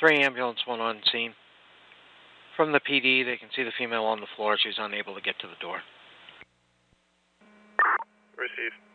3 ambulance, 1 on scene. From the PD, they can see the female on the floor. She's unable to get to the door. Received.